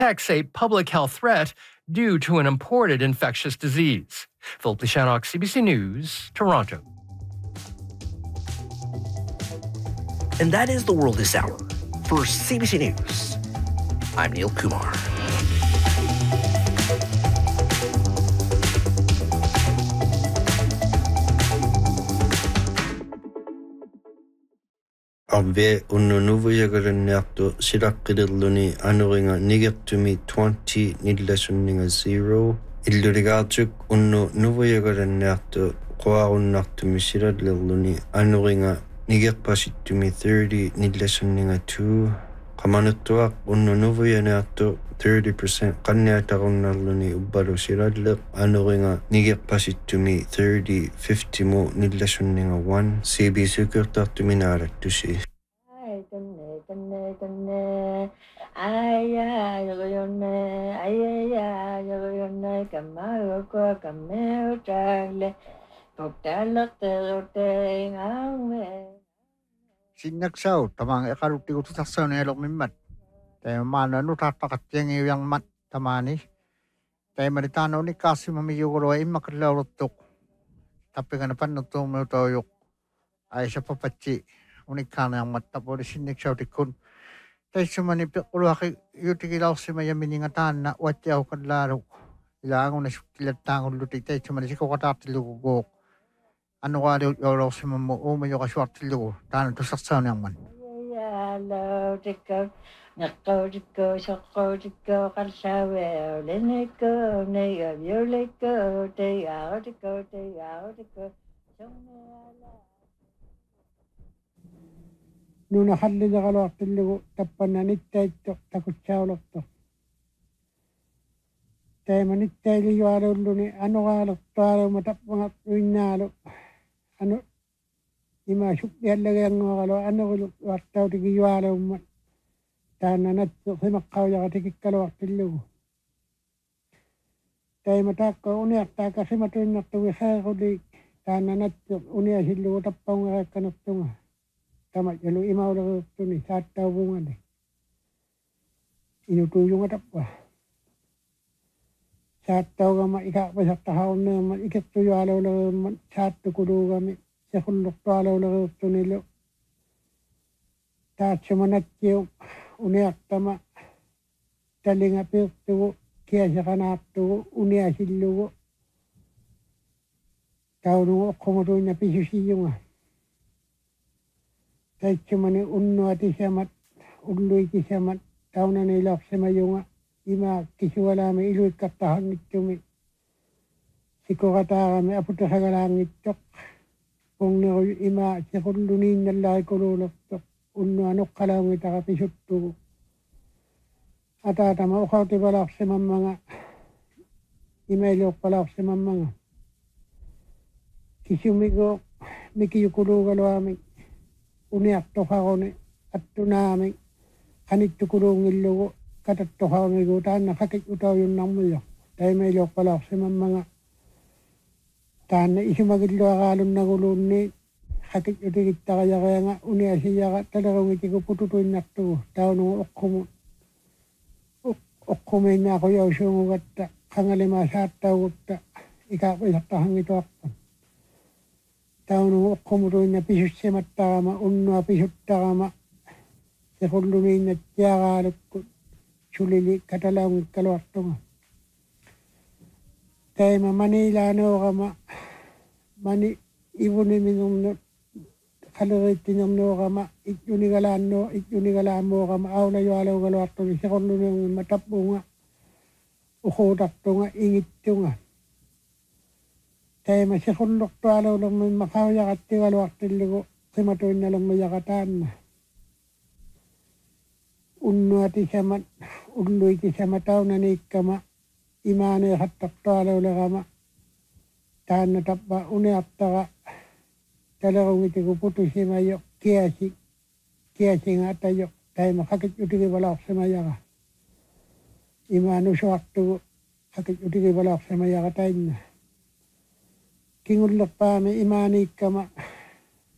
detects a public health threat due to an imported infectious disease. Philip Lishanok, CBC News, Toronto. And that is the world this hour. For CBC News, I'm Neil Kumar. Arve unnuvuyagarannartu silaqqilirluni anuringa nigertumi 20 nillasunninga 0 illuligaartuk unnu nuvuyagarannartu qoarunnartumi silallirluni anuringa nigerpasittumi 30 nillasunninga 2 qamanuttuaq unnu nuvuyanaartu 30% qanniatarunnarluni ubbalu silalleq anuringa nigerpasittumi 30-50 mu nillasunninga 1 CBC kertartumi naalattusi Sinnaksau tamang ekarutti kututassaune elokmimmat maana nutarpaqattiang yang mat tamani taimaritano ni kasimami yugoro immakallaruttuq tappigana pannuttuumu toyuq aisha papacci unikkaana yang mat tapori sinniksau tikkun taissumani piqquluaqi yutikilaussima yamininga taanna wattiaukallaru ilaanguna sukkilattaangulluti taissumani sikoqataartilluguuq anuqaali yolorsimammu uuma yoqasuartillugu taana tussarsauni angman Nakko shakko kalsawe leneko nega violeko te aotiko nuna halligaloartillugu tappananittaitto takutsaaulorto taimanittailijualulluni anuqaalortualuma tappangat uinnaalu anu ima sukkiallageanguaqalo anuqulu wartautigijualumma taananattu simaqqaujaqatikikkaluartillugu taimataakko uniartaaka simatuinnartugi heequli taananattu uniasillugu tappaungereekkanartunga tamatjalu imauleruuttuni saattauvungani inutuujunga tappa saattaugama ikaaqpasartahaunneerma ikirtujualauleruumma saattukuluugami sequllurtualauleruuttunilu taatsumanattiu uniartama talinga piirtugu kiasaqanaartugu uniasillugu taunugu oqqumutuinna pisusiyunga taitsumani unnuatisamat ulluitisamat taunani ilorsimayunga ima kisualaami iluikkartahangitsumi sikoqataarami aputasagalaangittoq pungneru ima sequlluniinnallarikuluulertoq unnu anuqqalaungitaqa pisuttugu ataatama uqautipalarsimammanga imailuuqqalarsimammanga kisumigu mikiyukuluugaluami uniartoqaruni attunaami qanittukuluungillugu katattoqarnigu taanna qakit utauyunnarmuyo taimailuuqqalarsimammanga taanna isumagilluaqaalunnaguluunni qakit utigittaqayarianga uniasiyaqa talerungitigu pututuinnartugu taunugu oqqumiinnaaquyausuungugatta qangalima saattaugutta ikaaqpisartahangituarpun taunugu oqqumutuinna pisussimattaqama unnua pisuttaqama sequlluniinnattiaqaalukku sulili katalaungikkaluartunga taima manilaanuuqama mani ivunimingernu qaleriittinernuuqama ijjunigalaammuuqama aulajualaugaluartuni sequlluniungimma tappunga uquutartunga ingittunga taima sequllortualaulermimma qaujaqattigaluartillugu qimatuinnalungmiyaqataanna unnuatisamat ulluitisamat taunaniikkama imaaneeqattartualaulerama taanna tappa uniartaqa talerungitigu putusimayo kiasinga atayo taima qakit utigivalarsimayaqa imaanusuartugu qakit utigivalarsimayaqa tainna kingullerpaami imaaniikkama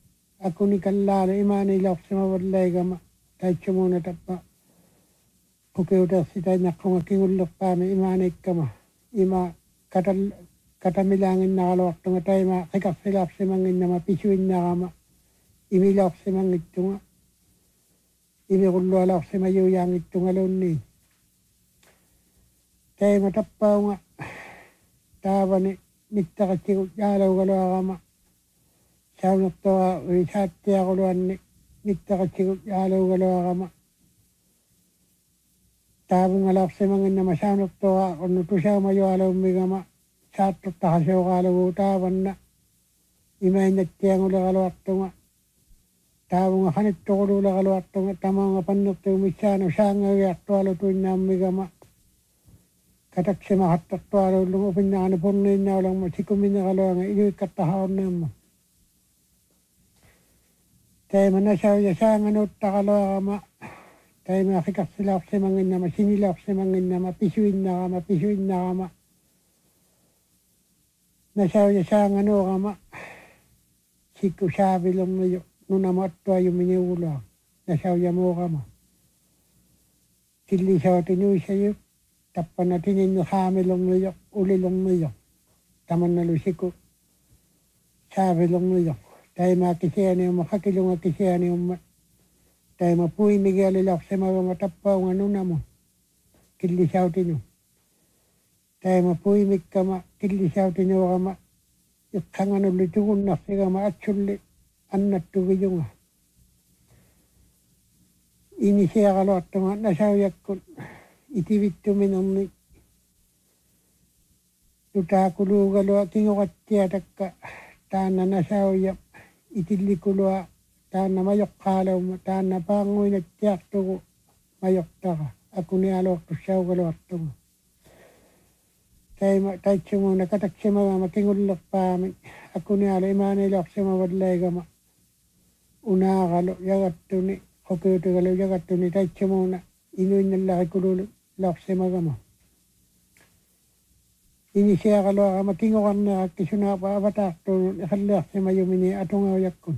akunikallaalu imaaniilorsimavallaigama taitsumuuna tappa Kukiuta sitä nakkunga kingulluppaamme imaanekkama. Ima katamilangin nakaluartunga taima rikasilapsimangin nama pisuinnarama. Imilapsimangittunga. Imigullualapsima juujaangittunga lunniin. Taima tappaunga taavani nittakatsiku jaalaugaluarama. Saunottoa saattiaquluanni nittakatsiku jaalaugaluarama. Taavunga lapsimangin nama saunottoa onnu tusaamajualaummigama saattottahaseuqaalugu taavanna imainattianguleqaluartunga taavunga hanittoqululeqaluartunga tamaunga pannertuumissaanu saangagiartualutuinnaammigama kataksimahattartualuullunga upinnaani purniinnaulangma sikumineqaluanga iluikkattahaorneemma taima nasauja saanganuuttaqaluarama taima rikasilapsimanginnama sinilapsimanginnama pisuinnarama nasauja saanganuurama sikku saavilungiyo nunamattuajuminiulua nasauja muurama tillisauutinuisayu tappana tininnu haamilungiyo ulilungiyo tamannalu sikku saavilungiyo taima kisianiumma hakilunga kisianiumma taima puimigialilapsimagama tappaunga nunamun killisautinu taima puimikkama killisautinurama iqqanganulli tugunnarsigama atsulli annattugijunga inisiaqaluartunga nasauyakkun itivittuminerni tutaakuluugalua kingoqattiatakka taanna nasauya itillikulua taanna majoqqaalaumma taanna paanguinattiartugu majoqtaqa akunialuortussaugaluartunga taima taitsumuna kataksimagama kingullerpaami akunialu imaaniluarsimavallaigama unaaqalu jagattuni qokiutigalu jagattuni taitsumuna inuinnallarikululu larsimagama inisiaqaluarama kingoqarnerakki sunaapa avataartuunun iqalliarsimayumini atungaujakkun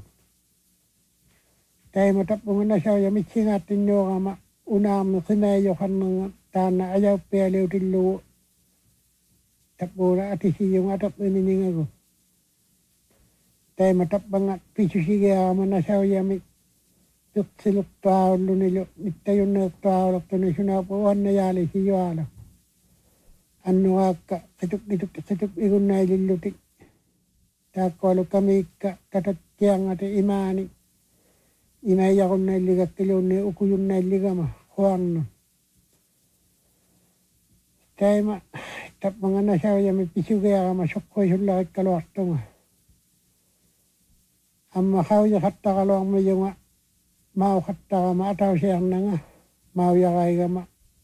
taima tappunga nasauja mitsingaattinnuurama unaarmi qimaajoqarnerga taanna ajauppialiutillugu tappuuna atisiyunga atapininingagu taima tappanga pisusigiarama nasaujami piqsilurtuarullunilu mittayunneertuarulortuni sunaapu uannajaalisijualu annuaakka qituk igunnaililluti taakkualu kamiikka tatattiangati imaani imaijaqunnailigakkiluunni ukujunnailligama huarnu taima tappanga nasaujami pisugiarama soqqoisullarikkaloartunga amma hauja hattaqaluarmiyunga mauqattaqama atausiarnanga maujaqaigama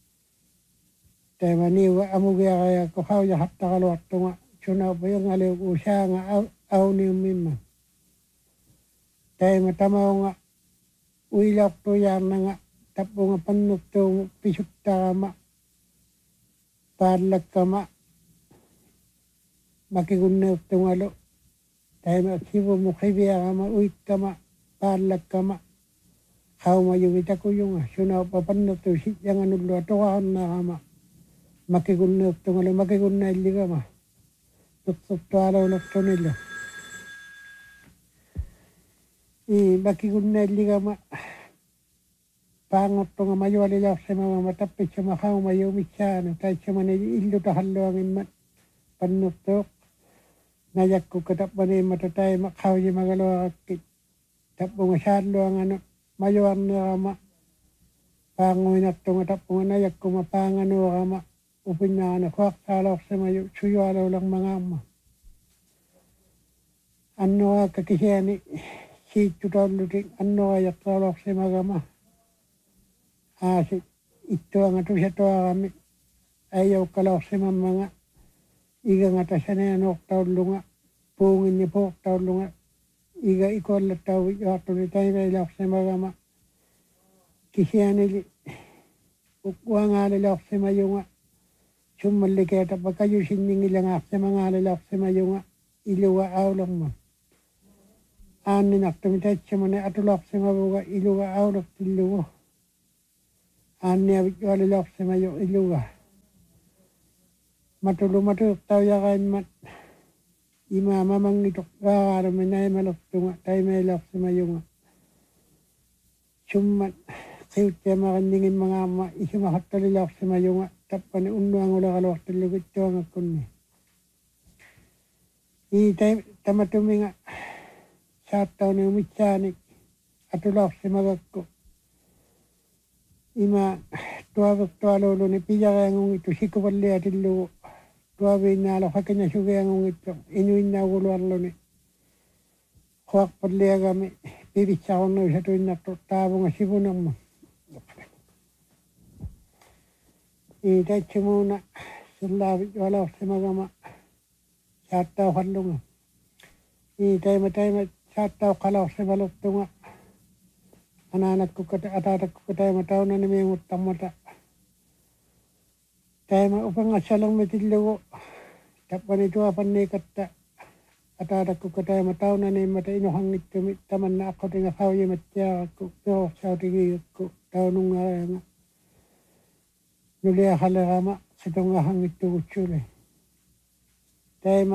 taima niuga amugiaqayakku hauja hattaqaluartunga sunaupayungaliuku saanga auniummimma taima tamaunga uilortujaarnanga tappunga pannurtuumu pisuttaqama paarlakkama makigunneertungalu taima sivumu qiviarama uitkama paarlakkama qaumayugitakuyunga sunaupa pannurtu sitjanganullua toqarnarama makigunneertungalu makigunnailligama tutturtualuulertunilu makigunnailligama paangortunga majualilarsimagama tappitsuma qaumayuumissaanu taitsamani illutahalluangimmat pannurtuuq najakkukka tappaniimmata taima qaujimagaluaqakki tappunga saalluanganu majuarnerama paanguinartunga tappunga najakkuma paanganuarama upinnaanu quaqsaalorsimayu sujualuulermangaamma annuaakka kisiani siittutolluti annuajaqtaolorsimagama aasi ittuanga tusatuarami aijaukkalaorsimammanga igangata saneanuortaullunga puunginni puortaullunga iga ikollattauvi joartuni taimailaorsimagama kisianili ukkuangaalilorsimayunga summallikeetappa kajusinningilangaarsimangaalilarsimayunga iluga aulorma aanninartumi taitsamani atulorsimavuga iluga aulortillugu Ania wali lok semayo iluga. Matulu tau yakain mat. Ima mamang itok gagaro menay malok tunga. Tay may lok semayo nga. Sumat. Sayut kaya makandingin mga ama. Isimakatali lok semayo nga. Tapan unno ang ula kalok talugit ko ang akun ni. Tamatumi nga. Sa tao na umitsanik. Atulok semagak ko. Ima tuwa lolo ni pija kaya ngung ito siko pali atin lugo. Tuwa binalo kakanya suga yang ngung ito. Inuin na ulo arlo ni. Kuwak pali agami. Pibitsa ko na isa tuwin na to. Tabo nga sibunang mo. Itay muna. Silabit wala ko semagama. Sataw kalunga. Itay matay sataw kalaw sebalok tunga. Anak ko atatak ko tayo mataw na may utang mata. Tayo maupang asalang matilago. Tapan ito apan ni kata. Atatak ko tayo mataw na may mata inuhangit tumit. Taman na ako tinga kawya matya ako. Pero sa tingiyot ko. Taw nung nga. Nuliya kalagama. Sa itong hangit tukutsuli. Tayo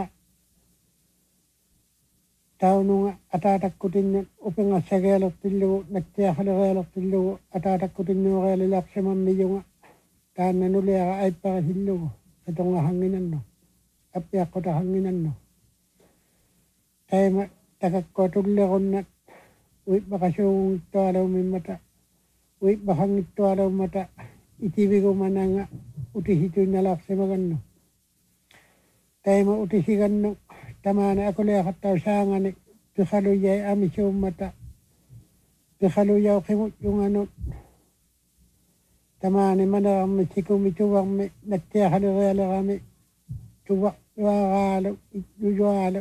Tao nung atatak ko din upang sa galak tilo, nagtiyakala galak tilo, atatak ko din yung kalalak sa mamiyo nga. Taan na nuli ay pakahilo, itong hanginan no. Apya ko ta hanginan no. Tayo takak ko tuloy ko na, uwit bakasyong ito alaw may mata, uwit bakang ito alaw mata, itibi ko man nga, utisito yung nalak sa magano. Tayo mautisigan no. Tamana ako liya kataw sanga ni pikhaluyay ami siya mata. Pikhaluyaw kimot yung ano. Tamana mana kami sikumi tuwang mi nagtiya halurela kami. Tuwak yuwakalo, yuwalo.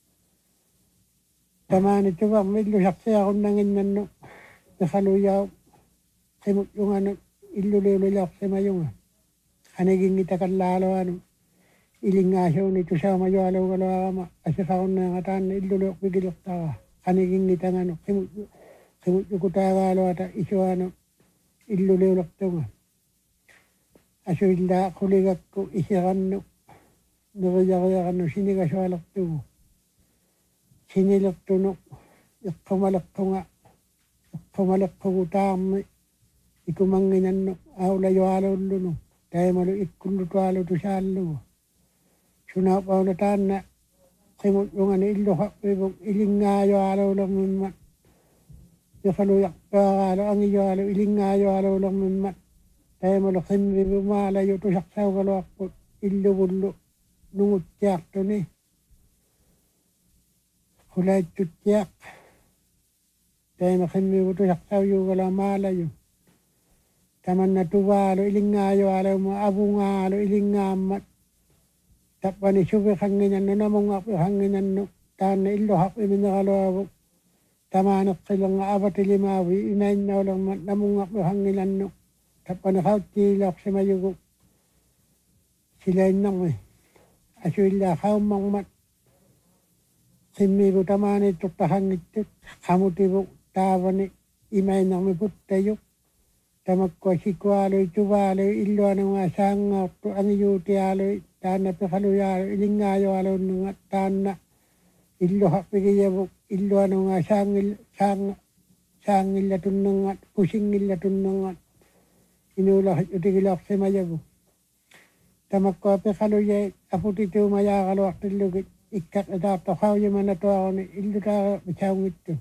Tamana tuwang mi lusak siya akong nanginan no. Pikhaluyaw kimot yung ano. Ilulululak siya mayunga. Kaniging itakan lalo ano. Ilingasyo nito siya mayalaw kalawama. Asikaw na ngatan na ilulok bigilok tawa. Kaniging nitang ano. Kimut yung kutagalo ata iso ano. Ilulok to nga. Aso ila kuligak ko isikan no. Nakayakan no. Sinigaswalak to. Sinilok to no. Ikumalak to nga. Ikumalak ko kutang. Ikumanginan no. Aulayo alaw no. Dahil malo ikuluto alaw to siya alaw. Sunap ako na taan na kimot yung ano iluha ibang ilingayo alaw lang naman. Yakaluyak pa alaw ang iyo alaw ilingayo alaw lang naman. Tayo malaking bumalayo to saksaw kalawak po ilubulo nungot tiyak to ni. Kulay tutiyak. Tayo malaking to saksaw yung kalamalayo. Taman na tuwa alaw ilingayo alaw maabunga alaw ilingamat. Tapan ni subi hanginan no namong ako hanginan no tan illo hap iminakalo tamanak silang abat limawi inain na lang namong ako hanginan no tapan hauti lak sa mayugo sila nang asuila haumang mat simmi tamani to tahangit kamuti bu tawani imay nang miputayo tamak ko sikwalo ituwalo illo nang asang to ang yuti alo Tana pekaluya ilingayo alaw nunga tana illo hapigiyabu illo ano nga sangil latun nunga kusingil latun nunga inula utigilak sa mayabu. Tamak ko pekaluya aputi tu maya kalawak tilugit ikak adato kaw yung manato ako ni illo ta bicawang ito.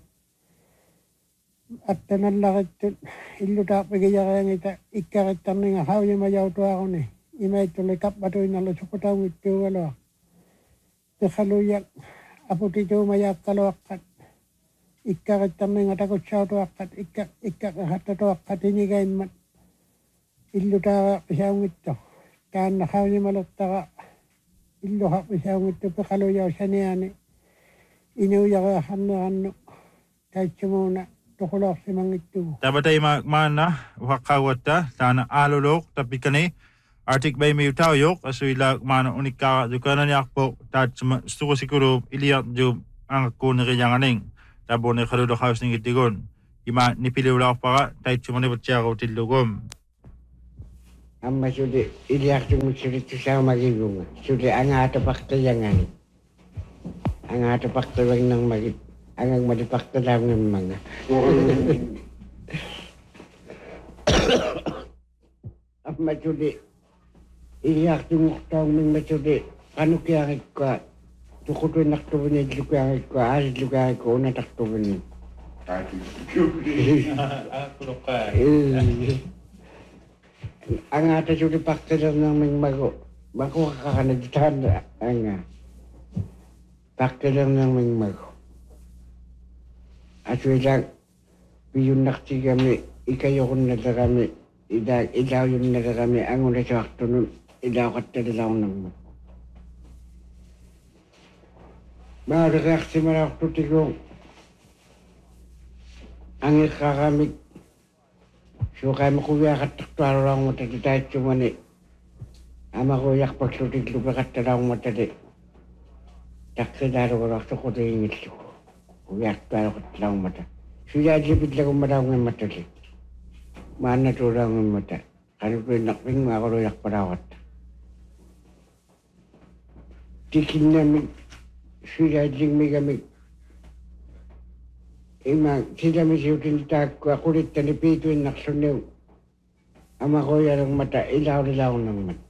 At tanalakit ito illo ta pigiyakaya ngita ikak itan nga kaw yung mayaw to ako ni. Imay tuloy kap batoy na lo sukutaw ito wala. Pekaluyak aputi tu maya kalawakat. Ikak itan nga takot siya to akat ikak hata to akat inigay mat. Illo ta pisawang ito. Kaan nakaw ni malata ka. Illo ha pisawang ito pekaluyaw siya niya ni. Inuya ka hano. Kahit sumuna. Tukulak si mang ito. Dapat ay mana wakawata tana alulok tapi kani. Artik bay may utayok aso ila mana unika dukana niya po tat stuko siguro iliyak jo ang ko na kayanganing tabo na kaludo house ng itigon ima nipiliw la para tait chumani batya ko tilugom Amma sudah iliaktung sudah tusama gigunga. Sudah angata pakta yangan. Angata pakta wang nang magit. Angang madipakta lang ng mga. Amma sudah iliaktung taong ng masudi. Ano kaya ka? Tukutoy naktubo niya lugar ko. Asit lugar ko na taktubo niya. Ang ata sudah pakta lang ng mga mago. Bako kakanagtan ang pakta lang ng mga mago. At wala biyun nakti kami, ikayo kung nata kami, idaw yun nata kami, ang una sa wakto nun, idaw katalilaw ng mga. Marakakti marakto tigong, ang ikakamig, so kaya makuya kataktuaro lang matadi tayo sumani, ama kuyak pagsutig lupa katalaw matadi, taksidaro ko rakto ko tayo ingit ko. Kuyak tayo katalaw mata. Suya jipit lang umaraw ng mata li. Mana turang ng mata. Kano ko nakping makaroyak parawat. Tikin namin. Suya jing may gamig. Ima, sila may siyutin ko. Ako rin tanipito yung naksunew. Ama ko yan ang mata. Ilaw-ilaw ng mata.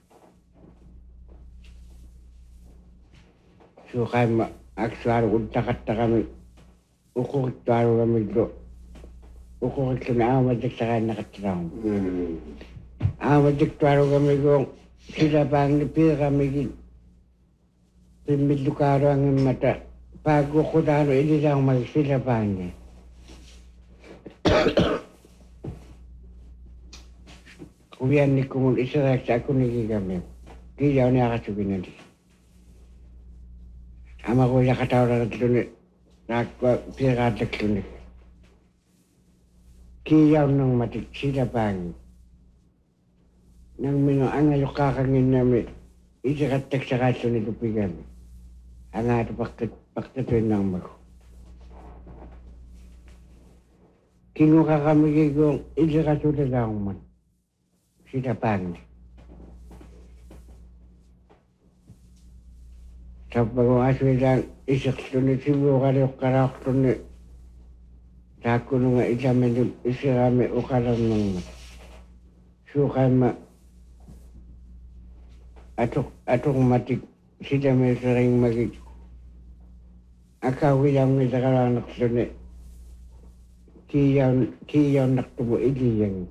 So kaya aksuaro untakat na kami. Ukukit tuaro kami do. Ukukit kami amadik sa kanya nakatiraw. Amadik tuaro kami do. Sila pang nipira kami. Pimidlukaro ang mata. Bago ko daro ililang mag sila pang niya. Kuyan ni kumul isarak sa ako nagigami. Kiyaw niya kasubin na di. Ama ko ya katawra tlunit nakwa pirata tlunit kiyaw nang matik sila pang nang mino anga yukakangin nami isakatek sa kaso ni tupigan anga ito paktatuin nang mako kingo kakamigigong isakasuda lang man sila pang Kapag aswilang isaksunod sibo kayo karaktunod. Tako nga isamin isirami ukalang nang sukay ma atok matik sila may saring magig. Akawilang may sakalang naksunod. Kiyaw naktubo iliyang.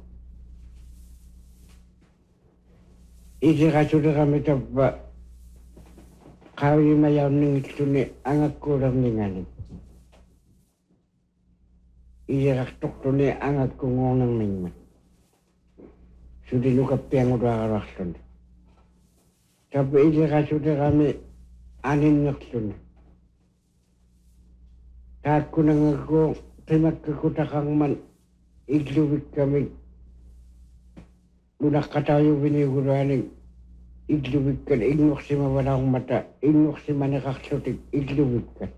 Isikasunod kami tapos Kami mayaw ng ituni ang akuram ni nganin. Iyaraktok to ni ang akungong ng mingman. Sudi nukap tiyang udakarakton. Tapi iyakasuda kami anin naktun. Tako nang ako tinagkakutakang man igluwik kami. Lunak katayo biniguraning igluwik kan, ignok si mawalang mata, ignok si manakaksutik, igluwik kan.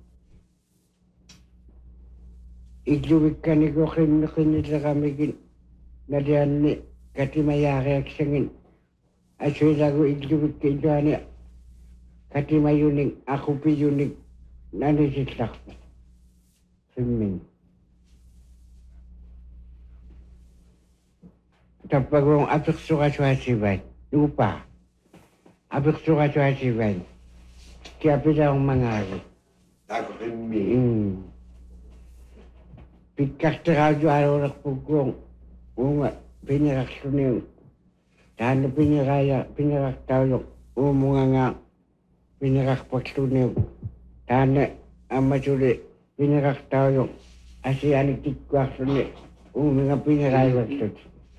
Igluwik kan, ikokin na kinila kami na diyan ni katimayari at sangin. At sila ko igluwik ka diyan ni katimayuning, ako piyuning, nanisitlak. Simin. Tapos kung apiksuka-suhasibay, lupa. Apiksuka-suhasibay. Kaya pila akong mangari. Ako rin Pagkaktarado araw na pugong. Unga, pinakaksunin. Tano pinakaktawlok. Umunga nga, pinakakpagsunin. Tano, ang masuli, pinakaktawlok. Asi aniktikwaksunin. Umunga pinakaksunin.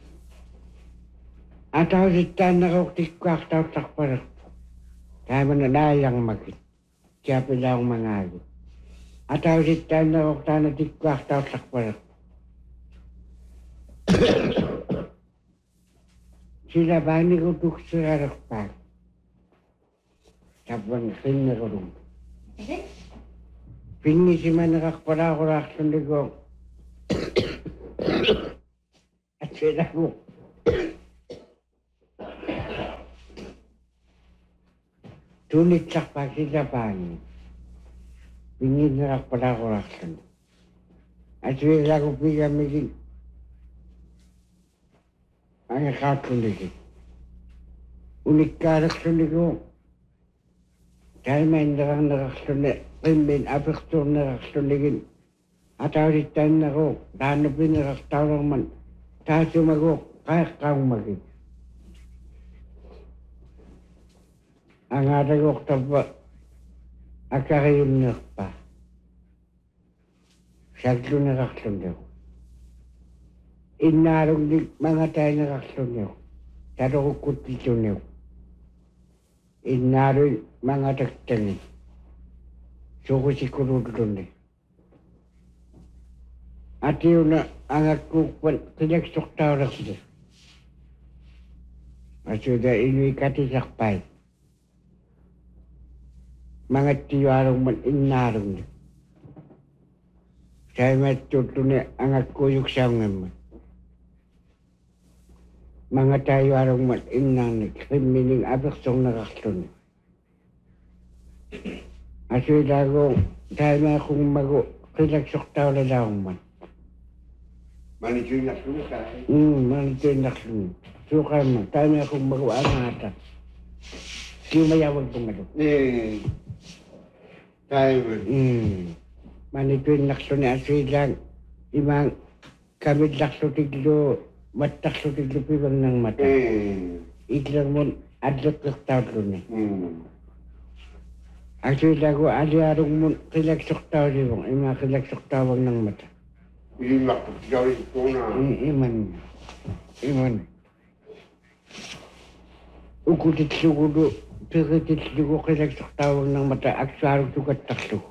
Atau sitan nak tikak tau tak per. Kaya manadayang magit. Kaya pilang mangali. Atau sitan nak tanah tikak tau tak per. Sila bani ko tuksarak pa. Tapang sinna ko rin. Pingi si manakakpala ko raksan ko. At sila ko. Tunit sakpasi sapani. Pingin narak pada koraksan. Asli lagu piga mungkin. Ang katun lagi. Unik karaksan lagi. Dahil may naraksan na pimbin apektor naraksan lagi. Atawaritan na ko. Dahil pinaraktawang man. Dahil sumago. Kaya kang maging. Ang atagok tapa. Akariyon na pa. Saglo naraksan daw. Inarong di mga tayo naraksan daw. Taro ko kutito daw. Inarong mga taktanin. Suko siguro doon eh. At yun na ang akupan, kinagsok tao na sila. At yun na inuwi katisakpay. Mga tiwarong man inarong na. Saya matuto na ang akuyok sa ngayon. Mga tiwarong man inang na. Krimining abeksong nakakson. At yun na ako, dahil na akong mago, kinagsok tao na lang man. Manito yung naksun ka eh? Manito yung naksun. Suka mo, tayo na akong magawa ang ata. Kimayawag kong ano. Tayo mo. Manito yung naksun na asway lang. Imang kamid lakso tiglo, matakso tiglo pibang ng mata. Iklang mo, adlot kaktaw doon eh. Asway lang ko, aliarong mo, kilagsok tao di mo. Imang kilagsok tawang ng mata. Hindi makapagawin ko na. Iman. Ukutit sugudo, pikitit sugo kilagsok tawang ng mata, aksarong sugat takso.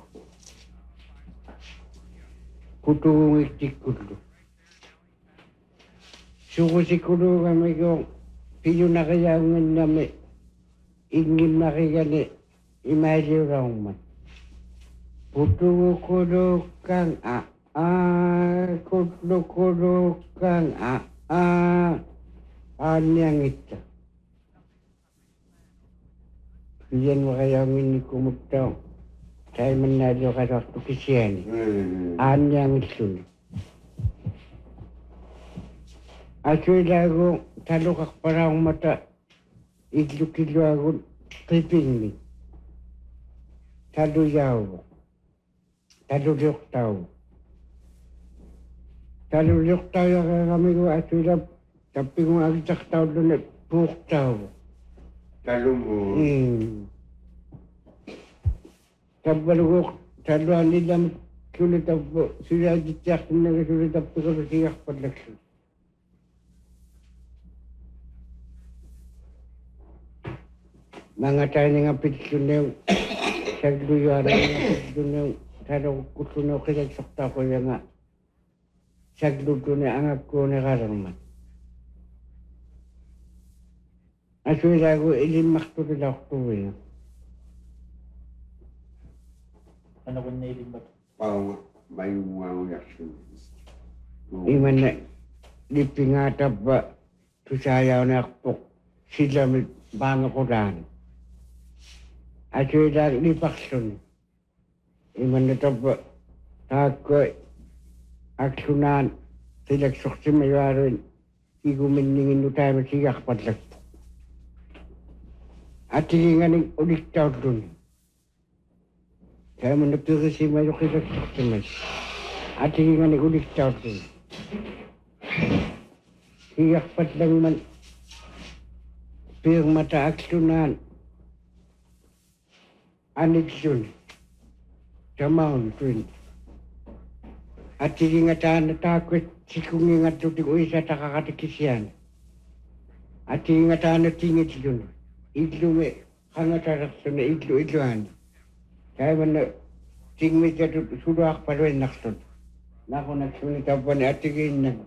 Putungong itik kulo. Sugo si kulo kami kong piyo na kayangan namin. Ingin makikani, imaliw raw man. Putungong kulo kang kulo kang anyang ito. Iyan mo kayangan ni kumutaw. Saya menado ka waktu kesian. Anyang ito. Asoy lago, talo ka parang mata. Iglo-kilo ako, triping mi. Talo yaw. Talo liok tao. Talo liok tao yung kami ko asoy lang. Tapi kung agdak tao doon ay puk tao. Talo mo. Tabalugok, taluan nila sulit ako. Sulit jitiyak na sulit ako ko siyak padlakso. Mga tayo nga pitsunew, sagduyara nga pitsunew, taro kutunew kilagsokta ko yung nga. Sagduto na ang ako na karangan. Aswila ko, ilimak to nila ako eh. Ano kung nailing ba? May reaction. Iman na, lipingatap ba, tusayaw na ako, sila banga ko daan. At sila lipakson. Iman na ito ba, ako, aksunan, sila suksi mayarin, iguminingin no tayo masiyak padlag. At sige nga ng ulit tao doon. Kaya mo napirisi mayo kilagsok mas. At sige nga ni ulit tao doon. Siyak pat lang man. Pirma ta aksunan. Anit yun. Tamaon doon. At sige nga ta natakot sikungi nga tutig uwi sa takakatikisyan. At sige nga ta natingit yun. Idlo me kangatarakso na idlo-idlohan. Kaya man na tingmit ka suruak paluin nakson. Nako nagsunit ako ni atigin na.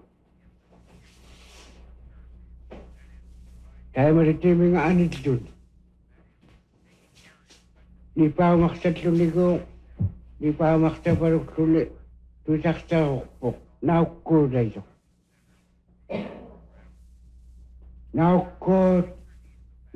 Kaya man itiming nga anit doon. Di pa maksat lumigo. Di pa maksat parang sulit. Tusak sa hukpok. Naukko na ito. Naukko